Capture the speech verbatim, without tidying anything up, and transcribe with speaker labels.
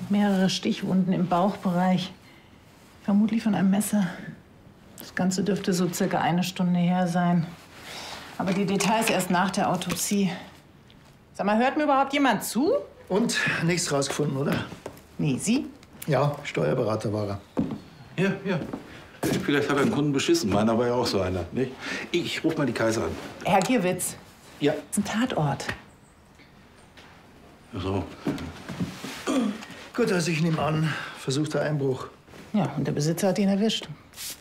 Speaker 1: Mehrere Stichwunden im Bauchbereich. Vermutlich von einem Messer. Das Ganze dürfte so circa eine Stunde her sein. Aber die Details erst nach der Autopsie. Sag mal, hört mir überhaupt jemand zu?
Speaker 2: Und nichts rausgefunden, oder?
Speaker 1: Nee, Sie?
Speaker 2: Ja, Steuerberater war er.
Speaker 3: Ja, ja. Vielleicht hat er einen Kunden beschissen. Meiner war ja auch so einer, nicht? Ich ruf mal die Kaiser an.
Speaker 1: Herr Gierwitz.
Speaker 3: Ja.
Speaker 1: Das ist ein Tatort.
Speaker 3: So.
Speaker 2: Gut, also ich nehme an, versuchter Einbruch.
Speaker 1: Ja, und der Besitzer hat ihn erwischt.